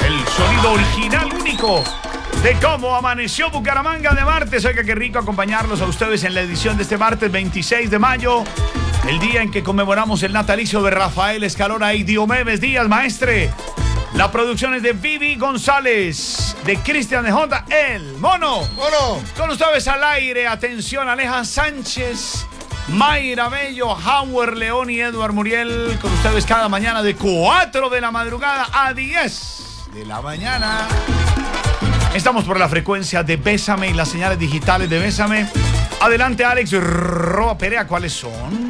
El sonido original único de cómo amaneció Bucaramanga de martes. Oiga, qué rico acompañarlos a ustedes en la edición de este martes 26 de mayo, el día en que conmemoramos el natalicio de Rafael Escalona y Diomedes Díaz, maestre. La producción es de Vivi González, de Cristian de Honda, el Mono. Con ustedes al aire, atención, Aleja Sánchez, Mayra Bello, Howard León y Edward Muriel, con ustedes cada mañana de 4 de la madrugada a 10 de la mañana. Estamos por la frecuencia de Bésame y las señales digitales de Bésame. Adelante, Alex Roa Perea, ¿cuáles son?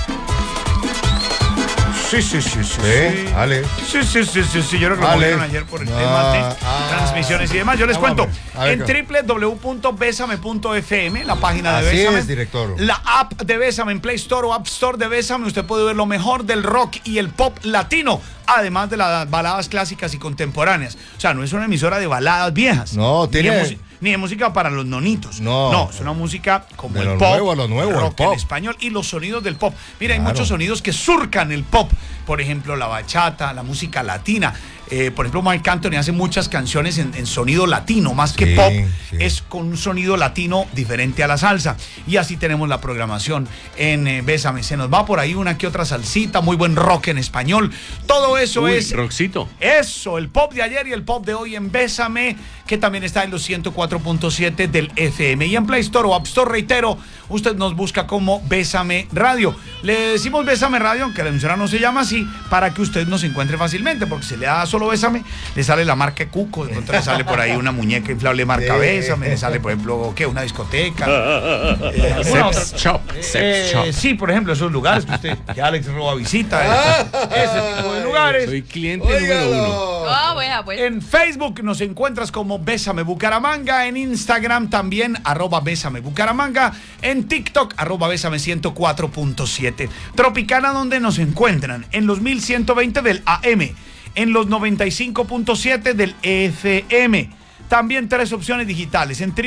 Sí. Ale. Sí. Yo creo que lo movieron ayer por el tema de transmisiones y demás. Yo les cuento. En www.besame.fm, la página de Bésame. Así es, director. La app de Bésame en Play Store o App Store de Bésame. Usted puede ver lo mejor del rock y el pop latino, además de las baladas clásicas y contemporáneas. O sea, no es una emisora de baladas viejas. No, tiene... Ni de música para los nonitos. No, es una música como el pop, lo nuevo, rock el pop en español y los sonidos del pop. Mira, hay muchos sonidos que surcan el pop. Por ejemplo, la bachata, la música latina. Por ejemplo, Marc Anthony hace muchas canciones en sonido latino, más que pop, es con un sonido latino diferente a la salsa. Y así tenemos la programación en Bésame. Se nos va por ahí una que otra salsita, muy buen rock en español. Todo eso es... rockcito. Eso, el pop de ayer y el pop de hoy en Bésame, que también está en los 104.7 del FM. Y en Play Store o App Store, reitero, usted nos busca como Bésame Radio. Le decimos Bésame Radio, aunque la emisora no se llama así, para que usted nos encuentre fácilmente, porque se le da solo Bésame, le sale la marca Cuco, de pronto le sale por ahí una muñeca inflable marca Bésame, le sale, por ejemplo, ¿qué? Una discoteca. Sex Shop. Sí, por ejemplo, esos lugares que Alex Roa visita, ese tipo de lugares. Soy cliente número 1. Buena, pues. En Facebook nos encuentras como Bésame Bucaramanga, en Instagram también @Bésame Bucaramanga, en TikTok @Bésame 104.7. Tropicana, donde nos encuentran en los 1120 del AM, en los 95.7 del FM. También 3 opciones digitales en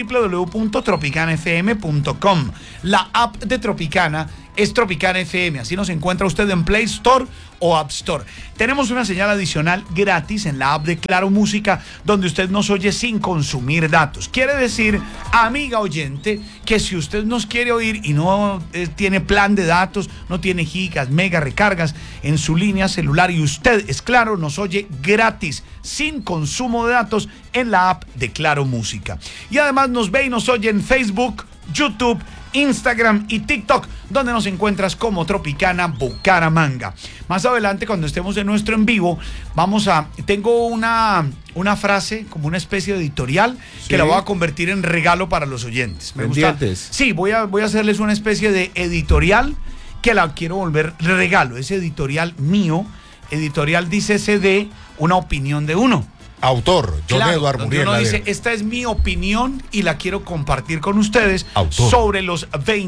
www.tropicanafm.com. La app de Tropicana es Tropicana FM. Así nos encuentra usted en Play Store o App Store. Tenemos una señal adicional gratis en la app de Claro Música, donde usted nos oye sin consumir datos. Quiere decir, amiga oyente, que si usted nos quiere oír y no tiene plan de datos, no tiene gigas, mega recargas en su línea celular y usted es Claro, nos oye gratis, sin consumo de datos en la app de Claro Música. Y además nos ve y nos oye en Facebook, YouTube, Instagram y TikTok, donde nos encuentras como Tropicana Bucaramanga. Más adelante, cuando estemos en nuestro en vivo, tengo una frase, como una especie de editorial, que la voy a convertir en regalo para los oyentes. Me gusta. Sí, voy a hacerles una especie de editorial que la quiero volver regalo. Ese editorial mío, editorial dice de una opinión de uno. Autor, John Edward Muriel. Uno dice, esta es mi opinión y la quiero compartir con ustedes sobre los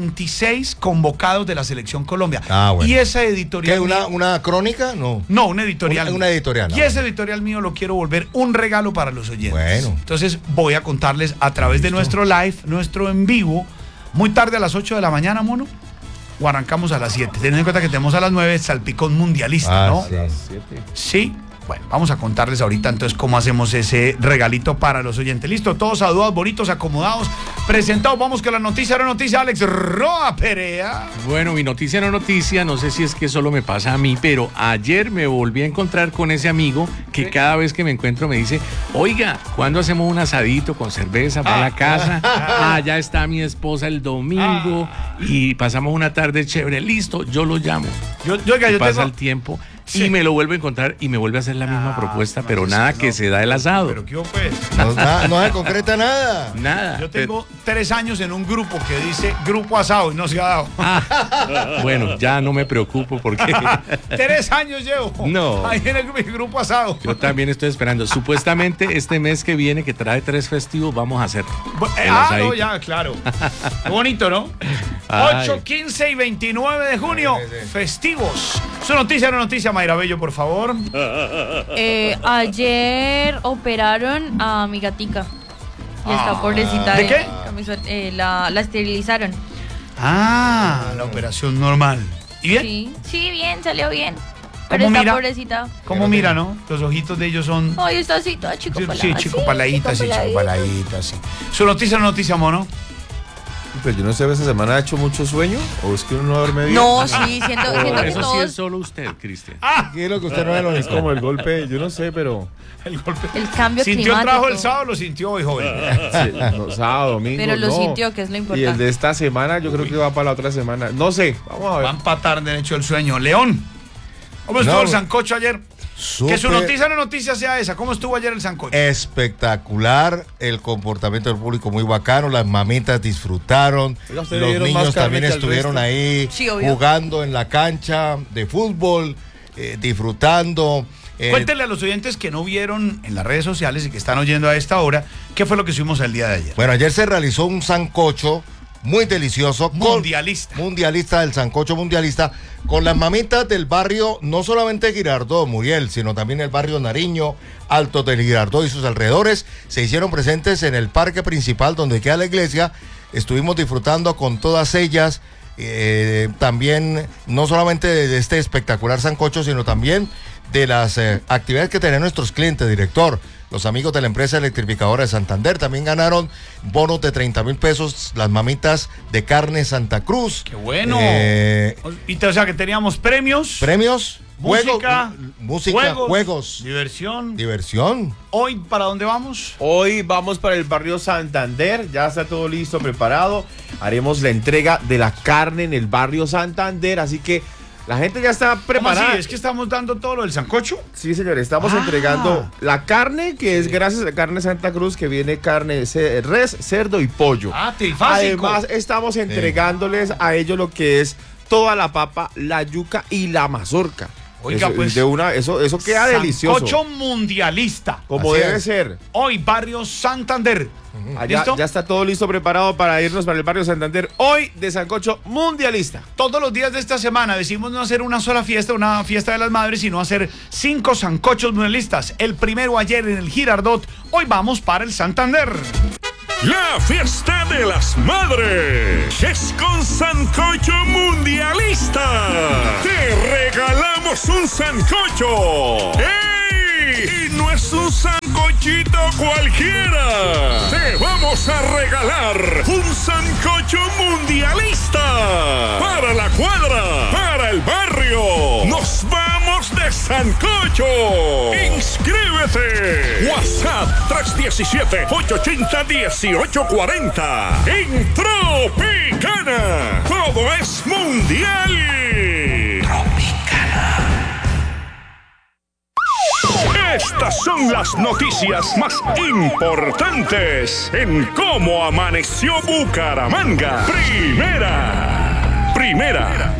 26 convocados de la Selección Colombia. Bueno. Y esa editorial... ¿Qué, una crónica? No, una editorial. Una editorial. Y ese editorial mío lo quiero volver un regalo para los oyentes. Bueno. Entonces voy a contarles a través de nuestro live, nuestro en vivo, muy tarde a las 8 de la mañana, Mono, o arrancamos a las 7. Teniendo en cuenta que tenemos a las 9 salpicón mundialista, ¿no? Sí. Bueno, vamos a contarles ahorita entonces cómo hacemos ese regalito para los oyentes. Listo, todos saludados, bonitos, acomodados, presentados. Vamos con la noticia, Alex Roa Perea. Bueno, mi noticia, no sé si es que solo me pasa a mí, pero ayer me volví a encontrar con ese amigo que cada vez que me encuentro me dice, oiga, ¿cuándo hacemos un asadito con cerveza para la casa? Ya está mi esposa el domingo y pasamos una tarde chévere. Listo, yo lo llamo. Pasa el tiempo. Sí. Y me lo vuelvo a encontrar y me vuelve a hacer la misma propuesta, pero nada, que se da el asado. Pero ¿qué pues? No se concreta nada. Nada. Yo tengo 3 años en un grupo que dice grupo asado y no se ha dado. Bueno, ya no me preocupo porque... 3 años llevo. No. Ahí en el grupo asado. Yo también estoy esperando. Supuestamente este mes que viene, que trae 3 festivos, vamos a hacer. No, ya, claro. Qué bonito, ¿no? 8, 15 y 29 de junio, festivos. Su noticia, Mayra Bello, por favor. Ayer operaron a mi gatica. Y está pobrecita. ¿De qué? La esterilizaron. La operación normal. ¿Y bien? Sí, bien, salió bien. Pero ¿Cómo esta mira? pobrecita. ¿Cómo mira, no? Los ojitos de ellos son... Ay, está así, toda chico paladita. Sí, chico paladita, sí, chico paladita, sí. ¿Su noticia o no noticia, mono? Pero yo no sé, ¿esta semana ha hecho mucho sueño? ¿O es que uno no duerme bien? No, sí, siento que Eso sí todos... es solo usted, Cristian. ¿Qué es lo que usted no ve lo Es como el golpe, yo no sé, pero... El golpe. El cambio ¿Sintió climático. trabajo el sábado o lo sintió hoy, joven? Sí, no, sábado, domingo, Pero lo no. sintió, que es lo Y el importante. de esta semana yo creo que va para la otra semana. No sé, vamos a ver. Va a empatar derecho el sueño. León, ¿cómo estuvo No, el sancocho ayer? Que su noticia no noticia sea esa. ¿Cómo estuvo ayer el sancocho? Espectacular, el comportamiento del público muy bacano, las mamitas disfrutaron, Oiga, ¿ustedes los vieron más niños carne también que al estuvieron resto? ahí Sí, obvio. jugando en la cancha de fútbol, disfrutando. Cuéntenle a los oyentes que no vieron en las redes sociales y que están oyendo a esta hora, ¿qué fue lo que subimos el día de ayer? Bueno, ayer se realizó un sancocho muy delicioso. Mundialista. Mundialista, el sancocho mundialista, con las mamitas del barrio, no solamente Girardot, Muriel, sino también el barrio Nariño, Alto del Girardot y sus alrededores, se hicieron presentes en el parque principal donde queda la iglesia. Estuvimos disfrutando con todas ellas, también no solamente de este espectacular sancocho, sino también de las actividades que tienen nuestros clientes, director. Los amigos de la empresa electrificadora de Santander también ganaron bonos de 30,000 pesos, las mamitas de carne Santa Cruz. ¡Qué bueno! Eh, O sea, que teníamos premios, Premios, música, música, juegos, diversión. diversión. Hoy, ¿para dónde vamos? Hoy vamos para el barrio Santander, ya está todo listo, preparado. Haremos la entrega de la carne en el barrio Santander, así que la gente ya está ¿Cómo preparada. así? ¿Es que estamos dando todo lo del sancocho? Sí, señor, estamos entregando la carne, que es gracias a la carne Santa Cruz, que viene carne de res, cerdo y pollo. Ah, trifásico. Además, estamos entregándoles a ellos lo que es toda la papa, la yuca y la mazorca. Oiga, Eso, pues, eso queda delicioso. Sancocho mundialista. Como Así debe es. ser. Hoy, barrio Santander. Allá ¿Listo? ya está todo listo, preparado para irnos para el barrio Santander. Hoy de sancocho mundialista. Todos los días de esta semana decimos no hacer una sola fiesta, una fiesta de las madres, sino hacer 5 sancochos mundialistas. El primero ayer en el Girardot, hoy vamos para el Santander. La fiesta de las madres es con Sancocho Mundialista. Te regalamos un sancocho. ¡Ey! Y no es un sancochito cualquiera. Te vamos a regalar un sancocho mundialista. Para la cuadra, para el barrio. Nos vamos de sancocho. ¡Inscríbete! WhatsApp 317-880-1840. En Tropicana. Todo es mundial. Estas son las noticias más importantes en cómo amaneció Bucaramanga. Primera.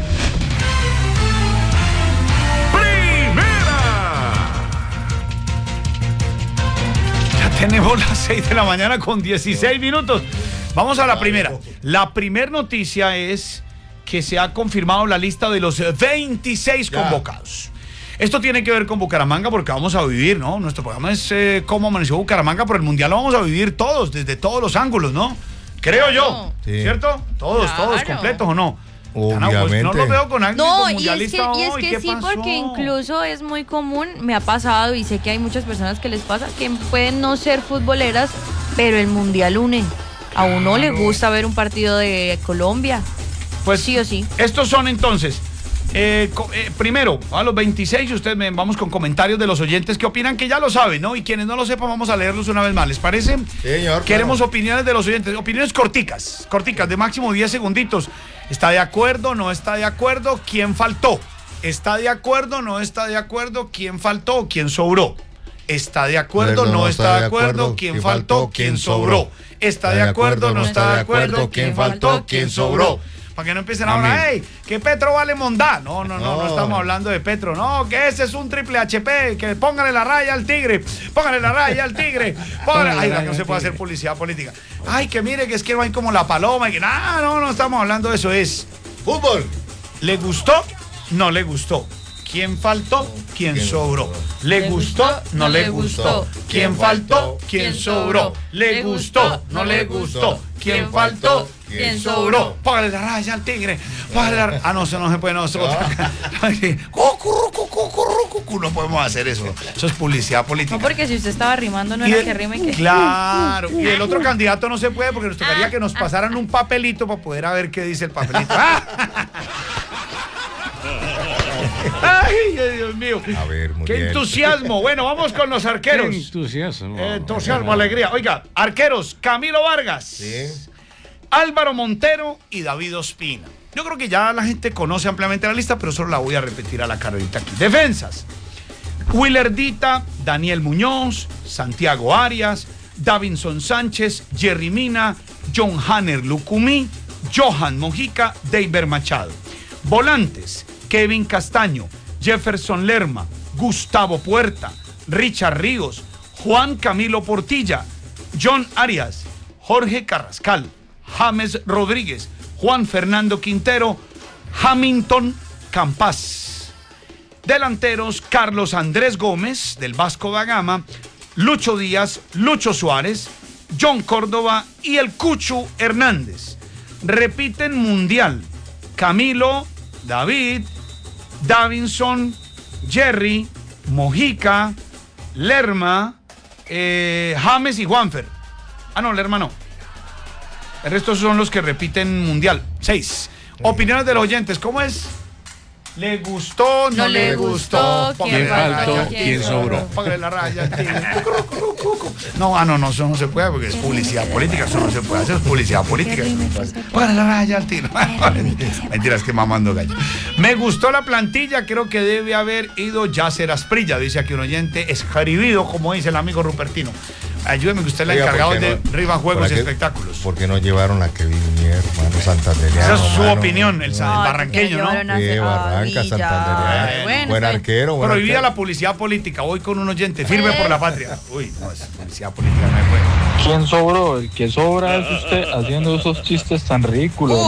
Ya tenemos las 6 de la mañana con 16 minutos. Vamos a la primera. La primera noticia es que se ha confirmado la lista de los 26 convocados. Esto tiene que ver con Bucaramanga porque vamos a vivir, ¿no? Nuestro programa es cómo amaneció Bucaramanga, pero el Mundial lo vamos a vivir todos, desde todos los ángulos, ¿no? Creo yo, Sí. ¿cierto? Todos Claro. completos o no. Obviamente. No lo veo con alguien No, y es mundialista que hoy. sí, ¿Qué pasó? porque incluso es muy común, me ha pasado y sé que hay muchas personas que les pasa, que pueden no ser futboleras, pero el mundial une. A uno le gusta ver un partido de Colombia. Pues sí o sí. Estos son entonces, primero, a los 26, vamos con comentarios de los oyentes que opinan, que ya lo saben, ¿no? Y quienes no lo sepan, vamos a leerlos una vez más, ¿les parece? Señor, Queremos claro. opiniones de los oyentes, opiniones corticas, de máximo 10 segunditos. ¿Está de acuerdo? ¿No está de acuerdo? ¿Quién faltó? ¿Está de acuerdo? ¿No está de acuerdo? ¿Quién faltó? ¿Quién sobró? ¿Está de acuerdo? ¿No está de acuerdo? ¿Quién faltó? ¿Quién sobró? ¿Está de acuerdo? ¿No está de acuerdo? ¿Quién faltó? ¿Quién sobró? Para que no empiecen ahora, ¡hey! Que Petro vale mondá. No estamos hablando de Petro. No, que ese es un triple HP. Que póngale la raya al tigre. Póngale la raya al tigre. Ay, que no se puede hacer publicidad política. Ay, que mire que es que no hay como la paloma. Y que no estamos hablando de eso. Es Fútbol. ¿le gustó? No le gustó. ¿Quién faltó? ¿Quién sobró? ¿Le gustó? ¿No le gustó? ¿Quién faltó? ¿Quién sobró? ¿Le gustó? ¿No le gustó? ¿Quién faltó? ¿Quién sobró? Págale la raya al tigre. Págale la... Ah, no, eso no se puede nosotros. No podemos hacer eso. Eso es publicidad política. No, porque si usted estaba rimando, no era que rime que... Claro. Y el otro candidato no se puede porque nos tocaría que nos pasaran un papelito para poder ver qué dice el papelito. ¡Ay, Dios mío! A ver, Muriel. ¡Qué entusiasmo! Bueno, vamos con los arqueros. Qué entusiasmo. Entusiasmo, alegría. Oiga, arqueros, Camilo Vargas, Sí. Álvaro Montero y David Ospina. Yo creo que ya la gente conoce ampliamente la lista, pero solo la voy a repetir a la carrerita aquí. Defensas: Willerdita, Daniel Muñoz, Santiago Arias, Davinson Sánchez, Jerry Mina, John Hanner Lucumí, Johan Mojica, Deiber Machado. Volantes: Kevin Castaño, Jefferson Lerma, Gustavo Puerta, Richard Ríos, Juan Camilo Portilla, John Arias, Jorge Carrascal, James Rodríguez, Juan Fernando Quintero, Hamilton Campas. Delanteros: Carlos Andrés Gómez, del Vasco da Gama, Lucho Díaz, Lucho Suárez, John Córdoba y el Cucho Hernández. Repiten mundial: Camilo, David, Davinson, Jerry, Mojica, Lerma, James y Juanfer. Ah, no, Lerma no. El resto son los que repiten mundial. 6. Opiniones de los oyentes, ¿cómo es? ¿Le gustó? ¿No le gustó? ¿Quién faltó? ¿Quién sobró? Págale la raya. No, no, eso no se puede porque es publicidad política. Eso no se puede hacer, es publicidad política. Págale la raya al tiro. Mentiras, que mamando gallo. Me gustó la plantilla, creo que debe haber ido Yasser Asprilla, dice aquí un oyente, escribido, como dice el amigo Rupertino. Ayúdeme, que usted es el encargado de Riva Juegos y Espectáculos. ¿Por qué no llevaron a Kevin Mier, hermano santanderiano? Esa es su opinión, el barranqueño, ¿no? Sí, Barranca, Santandereano. Bueno, Buen arquero. Buen Prohibida arquero. la publicidad política. Voy con un oyente, firme por la patria. Uy, no, es publicidad política, no me puede. ¿Quién sobró? El que sobra es usted haciendo esos chistes tan ridículos.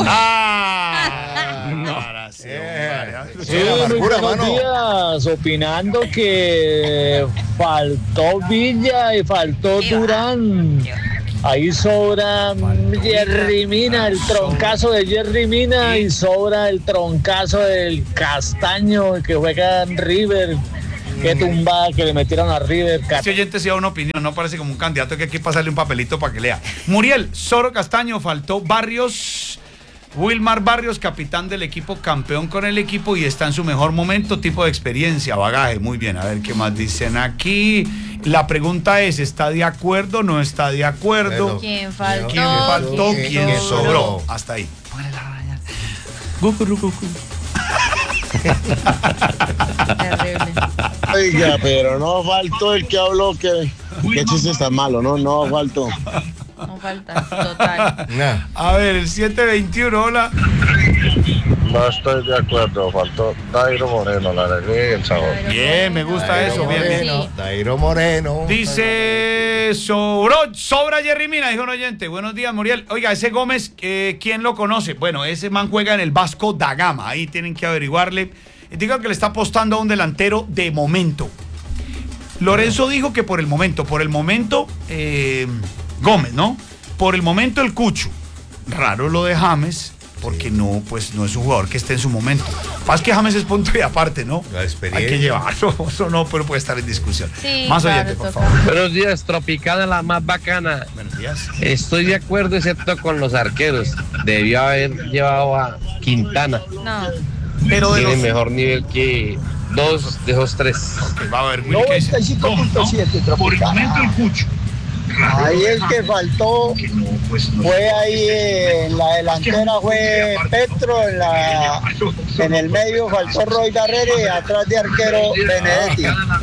Ahora sí, hombre. Sí, la amargura, buenos mano. días, opinando que faltó Villa y faltó Durán. Ahí sobra Jerry Mina, el troncazo de Jerry Mina, y sobra el troncazo del Castaño, que juega en River. Qué tumbada que le metieron a River. Este oyente sí da una opinión, no parece como un candidato que hay que pasarle un papelito para que lea. Muriel, Soro Castaño, faltó Barrios, Wilmar Barrios, capitán del equipo, campeón con el equipo y está en su mejor momento, tipo de experiencia, bagaje. Muy bien, a ver qué más dicen aquí. La pregunta es, ¿está de acuerdo? ¿No está de acuerdo? Bueno, ¿Quién faltó? ¿Quién faltó? ¿Quién ¿Quién sobró? sobró? Hasta ahí. Póngale la raya. Gucurucucu. Terrible. Oiga, pero no faltó el que habló que chiste tan malo, no faltó. No falta, total. Nah. A ver, el 721, hola. No estoy de acuerdo, faltó Dairo Moreno, la alegría y el sabor. Bien, me gusta eso, bien, bien. Sí. Dairo Moreno. Dice, sobra Jerry Mina, dijo un oyente. Buenos días, Muriel. Oiga, ese Gómez, ¿quién lo conoce? Bueno, ese man juega en el Vasco da Gama. Ahí tienen que averiguarle. Digo que le está apostando a un delantero de momento. Lorenzo dijo que por el momento, Gómez, ¿no? Por el momento el Cucho. Raro lo de James, porque no, pues no es un jugador que esté en su momento. Más que James es punto y aparte, ¿no? La experiencia. Hay que llevarlo, eso no, pero puede estar en discusión. Sí, Más claro, oyente, por toca. favor. Buenos días, Tropicana, la más bacana. Buenos días. Estoy de acuerdo, excepto con los arqueros. Debió haber llevado a Quintana. No. Pero de Tiene los... mejor nivel que dos de esos tres. Ok, va a ver, Willy, ¿qué dice? 95.7 Tropicana. Ahí el que faltó fue ahí en la delantera fue Petro, en el medio faltó Roy Darrere y atrás de arquero Benedetti.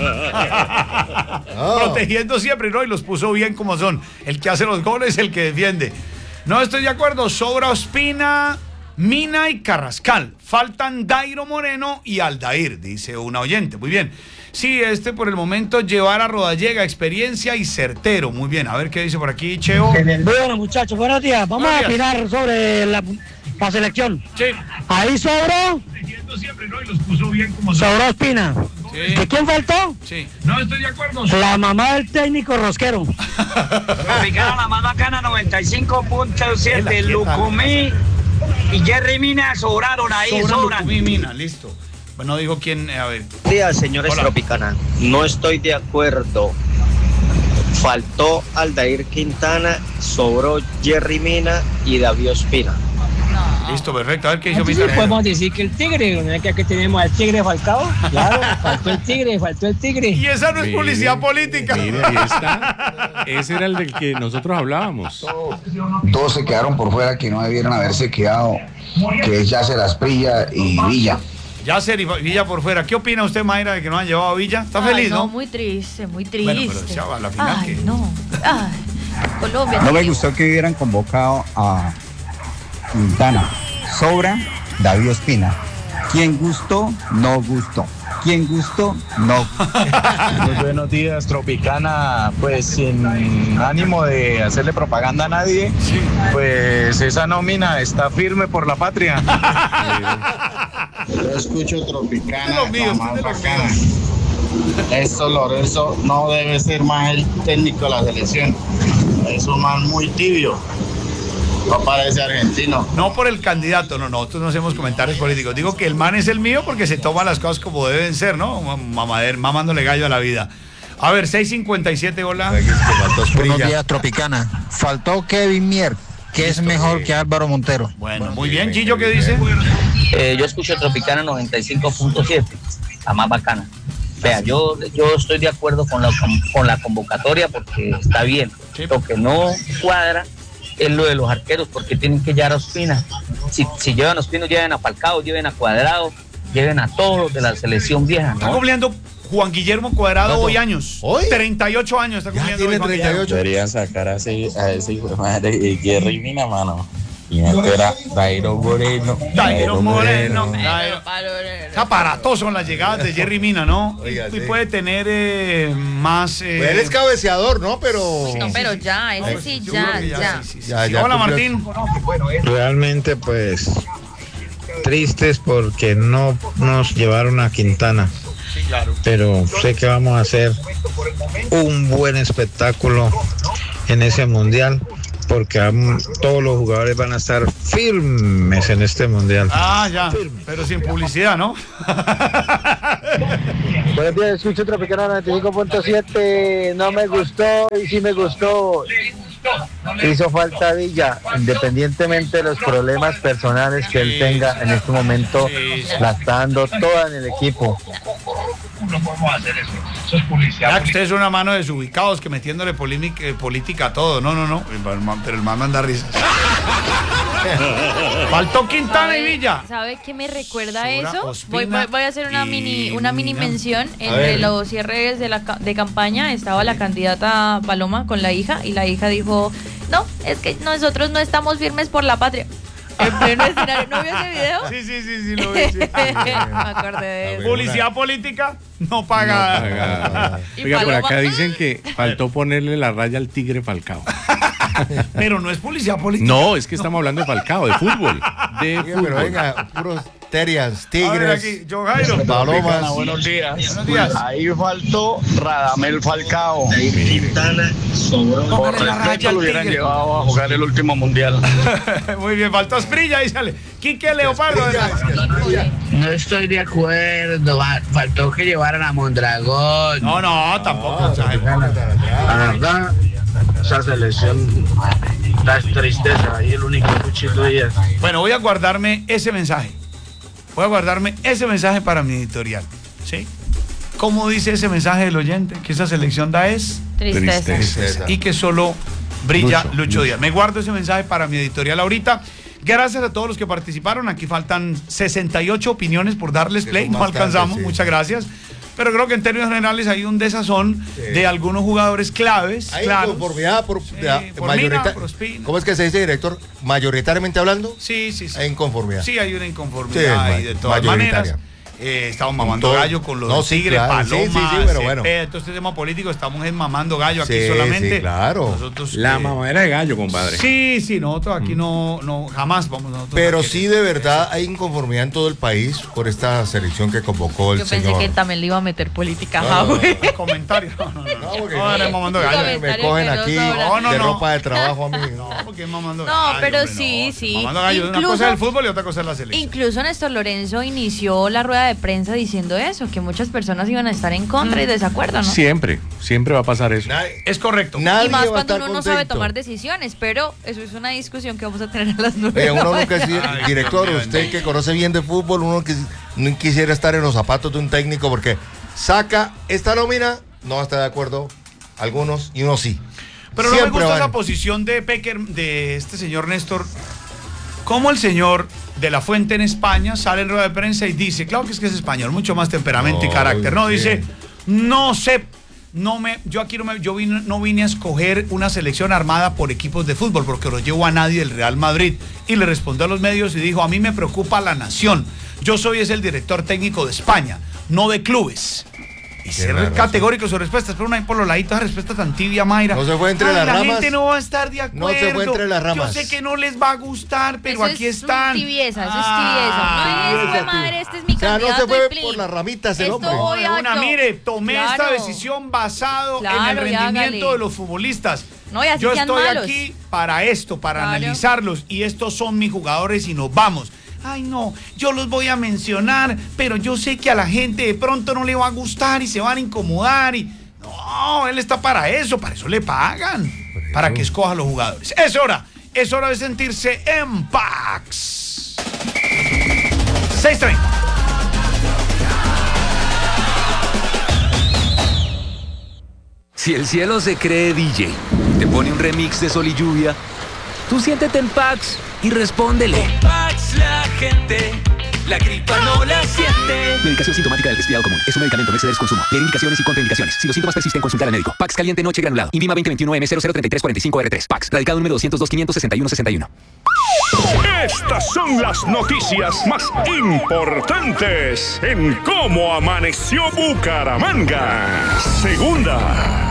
Protegiendo siempre, ¿no? Y los puso bien como son. El que hace los goles, el que defiende. No estoy de acuerdo. Sobra Ospina, Mina y Carrascal. Faltan Dairo Moreno y Aldair, dice una oyente. Muy bien. Sí, por el momento llevar a Rodallega, experiencia y certero. Muy bien. A ver qué dice por aquí, Cheo. Bueno, muchachos, buenos días. Vamos Buenos a días. opinar sobre la selección. Sí. Ahí sobró Sobró Espina. Sí. ¿De quién faltó? Sí. No estoy de acuerdo. La mamá del técnico Rosquero. Tropicana, la más bacana, 95.7. Lucumí y Jerry Mina sobraron ahí, sobran. Lucumí, Mina, listo. Bueno, digo quién, a ver. Buenos días, señores Hola. Tropicana. No estoy de acuerdo. Faltó Aldair Quintana, sobró Jerry Mina y David Ospina. Listo, perfecto. A ver qué hizo Entonces Mr. podemos decir que el tigre, ¿no? Que aquí tenemos al tigre Falcao. Claro, faltó el tigre. Y esa no es Mire, publicidad política. Mire, ahí está. Ese era el del que nosotros hablábamos. Todos se quedaron por fuera que no debieron haberse quedado, que es Yacer Asprilla y Villa. Yacer y Villa por fuera. ¿Qué opina usted, Mayra, de que no han llevado a Villa? ¿Está Ay, feliz, no? muy triste, muy triste. Bueno, pero ya va a la final. Ay, que... no. Ay, Colombia. No me gustó que hubieran convocado a Quintana. Sobra David Ospina. ¿Quién gustó? No gustó. ¿Quién gustó? No. Muy buenos días, Tropicana. Pues sin ánimo de hacerle propaganda a nadie, pues esa nómina está firme por la patria. Yo escucho Tropicana, Lo mío, la más de lo bacana. Esto Lorenzo no debe ser más el técnico de la selección. Es un man muy tibio. No parece argentino. No por el candidato, no, nosotros no hacemos comentarios políticos. Digo que el man es el mío porque se toma las cosas como deben ser, ¿no? Mamándole gallo a la vida. A ver, 6:57, hola. Buenos días, Tropicana. Faltó Kevin Mier, que es mejor que Álvaro Montero. Bueno, muy bien. Gillo, ¿qué dice? Yo escucho Tropicana 95.7, la más bacana. Vea, yo estoy de acuerdo con la convocatoria porque está bien. Sí. Lo que no cuadra es lo de los arqueros, porque tienen que llevar a Ospina. Si llevan a Ospina, lleven a Falcao, lleven a Cuadrado, lleven a todos los de la selección vieja, Está ¿no? cumpliendo Juan Guillermo Cuadrado hoy años. ¿Hoy? 38 años está Ya cumpliendo. tiene hoy Juan Guillermo. 38. Deberían sacar a ese hijo de madre Jerry Mina, mano. Y meter a Dairo Moreno. Dairo Moreno. Pero, Es aparatoso en las llegadas de Jerry Mina, ¿no? Oiga, Y sí. puede tener más... Pues él es cabeceador, ¿no? Pero... No, pero ya, ese sí, Yo creo ya, que ya. sí. Ya, ya Hola, cumplió. Martín. Realmente, pues, tristes porque no nos llevaron a Quintana. Sí, claro. Pero sé que vamos a hacer un buen espectáculo en ese mundial porque todos los jugadores van a estar firmes en este mundial. Ah, ya. Pero sin publicidad, ¿no? Buenos días, escucho Tropicana 95.7. No me gustó y sí me gustó. Hizo falta Villa, independientemente de los problemas personales que él tenga en este momento, la está dando toda en el equipo. No podemos hacer eso. Eso es publicidad. Ya que ustedes son una mano de desubicados que metiéndole política a todo. No. Pero el man manda risas. Faltó Quintana y Villa. ¿Sabe qué me recuerda Sobra eso? Ospina Voy a hacer una mini Mina. mención. A Entre ver. los cierres de campaña estaba la candidata Paloma con la hija y la hija dijo, no, es que nosotros no estamos firmes por la patria. En pleno escenario. ¿No vio ese video? Sí, lo vi. sí. Me acordé de eso. Publicidad política no paga. ¿Y Oiga, por Paloma? acá dicen que faltó ponerle la raya al tigre Falcao. Pero no es publicidad política. No, es que estamos hablando de Falcao, de fútbol. De Oiga, pero fútbol. venga, puros terias, A ver tigres, aquí, John Jairo. palomas. Buenos días. Buenos días. Ahí faltó Radamel Falcao. Quintana sobró. Por Póngale la raya respeto al lo hubieran tigre. llevado a jugar el último mundial. Muy bien, faltó Asprilla y sale. Quique Leopardo. No estoy de acuerdo. Faltó que llevaran a Mondragón. No, tampoco. La verdad, esa selección da tristeza. Ahí el único cuchillo y es. Bueno, voy a guardarme ese mensaje. Voy a guardarme ese mensaje para mi editorial. ¿Sí? ¿Cómo dice ese mensaje del oyente? Que esa selección da es Tristeza. Tristeza. y que solo brilla Lucho. Lucho Díaz. Me guardo ese mensaje para mi editorial ahorita. Gracias a todos los que participaron. Aquí faltan 68 opiniones por darles Que play. son No bastantes, alcanzamos. sí. Muchas gracias. Pero creo que en términos generales hay un desazón de algunos jugadores claves. Hay claros. inconformidad por Mina, por Ospina. ¿Cómo es que se dice, director? Mayoritariamente hablando, Sí. hay inconformidad. Sí, hay una inconformidad Sí, ahí de todas mayoritaria. maneras. estamos mamando todo. gallo con los No, sí, Tigres, claro, Paloma, sí, pero bueno. Cepeda, todo este tema político, estamos mamando gallo aquí Sí, solamente. sí, claro. Nosotros, La mamadera de gallo, compadre. Sí, nosotros aquí no, jamás vamos nosotros. Pero a sí, querer. de verdad, hay inconformidad en todo el país por esta selección que convocó el Yo pensé señor. que él también le iba a meter política. No, no, güey. Comentario. porque No, mamando gallo. me cogen aquí de ropa de trabajo a mí. No, porque es mamando No, gallo. pero hombre, sí, no, sí. Mamando gallo, una cosa es el fútbol y otra cosa es la selección. Incluso Néstor Lorenzo inició la rueda de prensa diciendo eso, que muchas personas iban a estar en contra y desacuerdo, ¿no? Siempre va a pasar eso. Es correcto. Nadie Y más va a cuando estar uno no sabe contento. tomar decisiones, pero eso es una discusión que vamos a tener a las 9. Oye, uno nunca es Ay, director, Dios mío, usted que conoce bien de fútbol, uno que no quisiera estar en los zapatos de un técnico porque saca esta nómina, no está de acuerdo algunos y unos sí. Pero no me Siempre gusta van. esa posición de Pecker, de este señor Néstor. Como el señor de la Fuente en España sale en rueda de prensa y dice, claro que es español, mucho más temperamento y carácter. No, dice, no sé, yo aquí no vine a escoger una selección armada por equipos de fútbol porque no llevo a nadie del Real Madrid. Y le respondió a los medios y dijo, a mí me preocupa la nación. Yo soy el director técnico de España, no de clubes. Y ser categórico en sus respuestas, pero una por los laditos, esa respuesta tan tibia, Mayra. No se fue entre las la ramas. La gente no va a estar de acuerdo. No se fue entre las ramas. Yo sé que no les va a gustar, pero eso aquí es están. Tibieza, eso es tibieza. No es, fue madre, este es mi O sea, candidato. no se fue y por las ramitas el Esto hombre. voy a yo. Mire, tomé esta Claro. decisión basado en Claro, el rendimiento hágale. de los futbolistas. No, y así Yo sean estoy malos. aquí para esto, para Claro. analizarlos, y estos son mis jugadores y nos vamos. Ay, no, yo los voy a mencionar, pero yo sé que a la gente de pronto no le va a gustar y se van a incomodar. No, él está para eso le pagan, para que escoja a los jugadores. Es hora de sentirse en Pax. 6:30. Si el cielo se cree DJ, te pone un remix de Sol y Lluvia, tú siéntete en Pax y respóndele. Con Pax la gente, la gripa no la siente. Medicación sintomática del resfriado común. Es un medicamento, no exceder su consumo. Leer indicaciones y contraindicaciones. Si los síntomas persisten, consultar al médico. Pax caliente noche granulado. Invima 2021M003345R3. Pax. Radicado número 202-561-61. Estas son las noticias más importantes en cómo amaneció Bucaramanga. Segunda.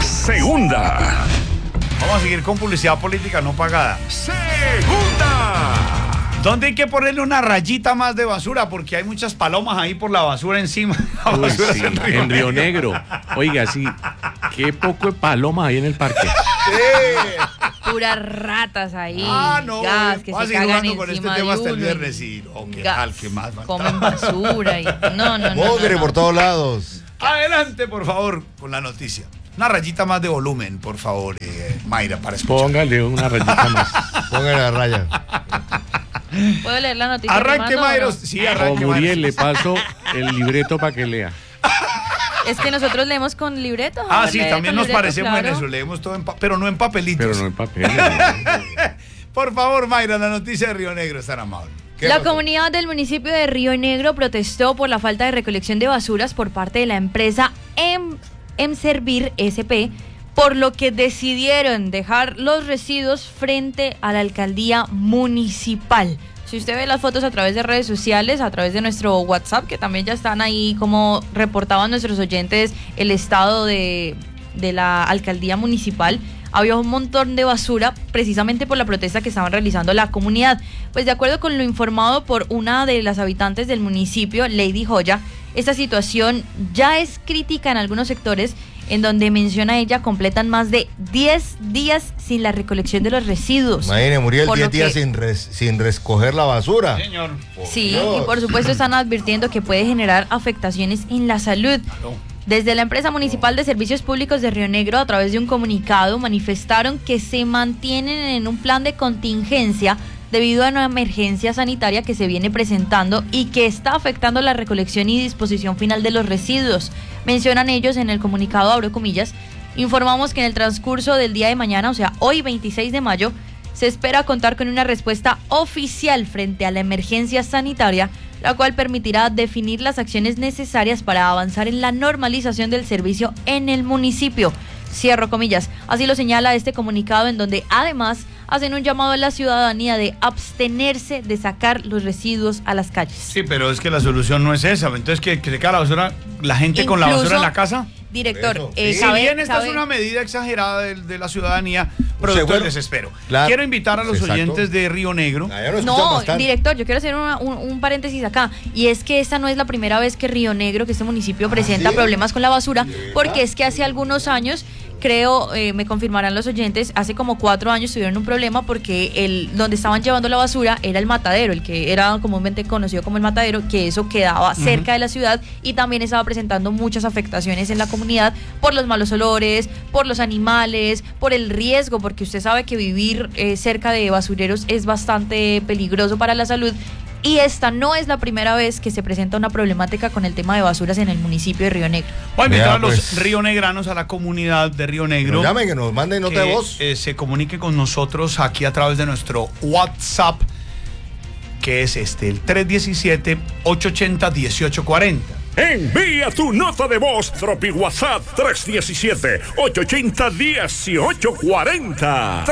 Vamos a seguir con publicidad política no pagada. Segunda. ¿Dónde hay que ponerle una rayita más de basura? Porque hay muchas palomas ahí por la basura encima. La Uy, basura sí, es en Río Negro. Oiga, sí, qué poco de paloma hay en el parque. Puras ratas ahí. No, gas, que vamos a se seguir cagan jugando con este encima tema de hasta el uno. viernes y qué Gas. mal, qué más. Comen basura y no. Mogre por todos lados. Adelante, por favor, con la noticia. Una rayita más de volumen, por favor, Mayra, para escuchar. Póngale una rayita más. Póngale la raya. ¿Puedo leer la noticia? Arranque, que mando, Mayra. o no? Sí, arranque, O Muriel, Mayra. le paso el libreto para que lea. Es que nosotros leemos con libreto. Sí, Lee también con nos libreto, parecemos claro. en eso. Leemos todo pero no en papelitos. Pero no en papel. Por favor, Mayra, la noticia de Río Negro, es tan amable. La comunidad del municipio de Río Negro protestó por la falta de recolección de basuras por parte de la empresa Emservir SP, por lo que decidieron dejar los residuos frente a la alcaldía municipal. Si usted ve las fotos a través de redes sociales, a través de nuestro WhatsApp, que también ya están ahí como reportaban nuestros oyentes el estado de la alcaldía municipal, había un montón de basura precisamente por la protesta que estaban realizando la comunidad. Pues de acuerdo con lo informado por una de las habitantes del municipio, Lady Joya, esta situación ya es crítica en algunos sectores, en donde menciona ella completan más de 10 días sin la recolección de los residuos. Imagínate, Muriel, Por 10 lo días que- sin recoger la basura. Señor. Sí, Dios. y por supuesto están advirtiendo que puede generar afectaciones en la salud. Desde la empresa municipal de servicios públicos de Río Negro, a través de un comunicado, manifestaron que se mantienen en un plan de contingencia debido a una emergencia sanitaria que se viene presentando y que está afectando la recolección y disposición final de los residuos. Mencionan ellos en el comunicado, abro comillas, informamos que en el transcurso del día de mañana, o sea, hoy 26 de mayo, se espera contar con una respuesta oficial frente a la emergencia sanitaria, la cual permitirá definir las acciones necesarias para avanzar en la normalización del servicio en el municipio. Cierro comillas. Así lo señala este comunicado, en donde además hacen un llamado a la ciudadanía de abstenerse de sacar los residuos a las calles. Sí, pero es que la solución no es esa. Entonces, que se quede la basura, la gente con la basura en la casa. Director, si bien esta es una medida exagerada de la ciudadanía, producto del desespero. Claro. Quiero invitar a los oyentes de Río Negro. No, director, yo quiero hacer un paréntesis acá. Y es que esta no es la primera vez que Río Negro, que este municipio presenta problemas con la basura, porque es que hace algunos años, creo, me confirmarán los oyentes, hace como 4 años tuvieron un problema porque donde estaban llevando la basura era el matadero, el que era comúnmente conocido como el matadero, que eso quedaba cerca de la ciudad y también estaba presentando muchas afectaciones en la comunidad por los malos olores, por los animales, por el riesgo, porque usted sabe que vivir cerca de basureros es bastante peligroso para la salud. Y esta no es la primera vez que se presenta una problemática con el tema de basuras en el municipio de Río Negro. Voy a invitar a los rionegranos, a la comunidad de Río Negro. Que nos llamen, que nos manden nota de voz. Se comunique con nosotros aquí a través de nuestro WhatsApp, que es el 317-880-1840. Envía tu nota de voz, Tropi WhatsApp 317-880-1840.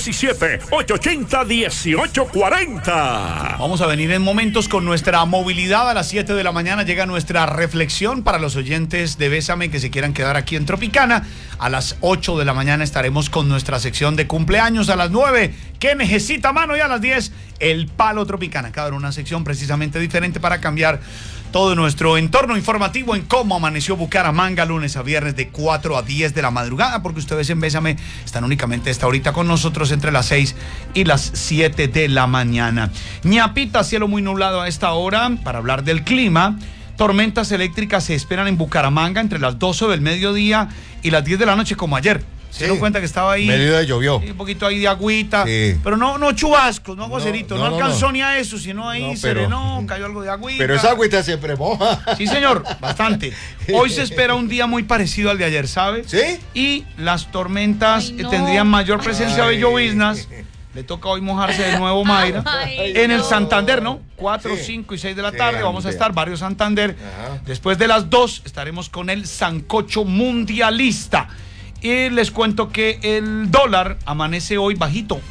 317-880-1840. Vamos a venir en momentos con nuestra movilidad. A las 7 de la mañana llega nuestra reflexión para los oyentes de Bésame que se quieran quedar aquí en Tropicana. A las 8 de la mañana estaremos con nuestra sección de cumpleaños. A las 9, ¿qué necesita mano? Y a las 10, el Palo Tropicana. Cada una sección precisamente diferente para cambiar todo nuestro entorno informativo en Cómo Amaneció Bucaramanga, lunes a viernes de 4 a 10 de la madrugada, porque ustedes en Bésame están únicamente esta horita con nosotros entre las 6 y las 7 de la mañana. Ñapita, cielo muy nublado a esta hora para hablar del clima. Tormentas eléctricas se esperan en Bucaramanga entre las 12 del mediodía y las 10 de la noche como ayer. Se dieron cuenta que estaba ahí. Mediodía llovió. Un poquito ahí de agüita. Sí. Pero no chubascos, no aguaceritos. No alcanzó ni a eso, sino ahí serenó, cayó algo de agüita. Pero esa agüita siempre moja. Sí, señor, bastante. Hoy se espera un día muy parecido al de ayer, ¿sabe? ¿Sí? Y las tormentas tendrían mayor presencia de lloviznas. Le toca hoy mojarse de nuevo, Mayra. En el Santander, ¿no? 4, 5 y 6 de la tarde vamos a estar, Barrio Santander. Después de las 2 estaremos con el sancocho mundialista. Y les cuento que el dólar amanece hoy bajito,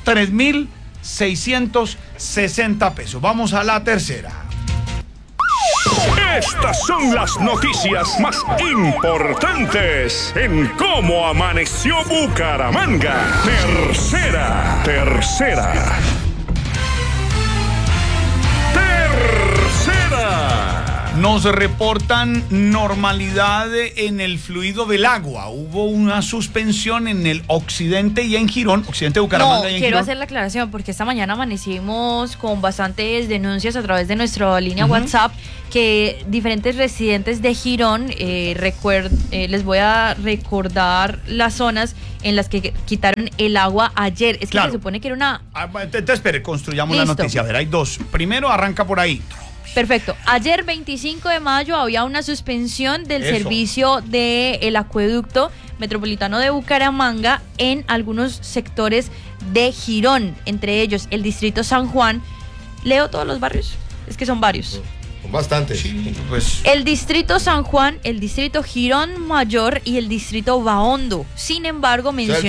3.660 pesos. Vamos a la tercera. Estas son las noticias más importantes en Cómo Amaneció Bucaramanga. Tercera. Nos reportan normalidad en el fluido del agua. Hubo una suspensión en el occidente y en Girón, occidente de Bucaramanga y en quiero Girón. hacer la aclaración porque esta mañana amanecimos con bastantes denuncias a través de nuestra línea WhatsApp que diferentes residentes de Girón, les voy a recordar las zonas en las que quitaron el agua ayer. Es que se supone que era una... Espere, construyamos la noticia. A ver, hay dos. Primero arranca por ahí. Perfecto. Ayer 25 de mayo había una suspensión del servicio del acueducto metropolitano de Bucaramanga en algunos sectores de Girón, entre ellos el distrito San Juan. ¿Leo todos los barrios? Es que son varios. Son bastantes. Sí, pues. El distrito San Juan, el distrito Girón Mayor y el distrito Bahondo. Sin embargo, mencioné